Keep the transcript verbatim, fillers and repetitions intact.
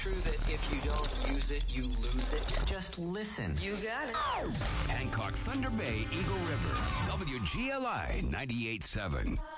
true that if you don't use it, you lose it? Just listen. You got it. Hancock, Thunder Bay, Eagle River, W G L I ninety-eight point seven.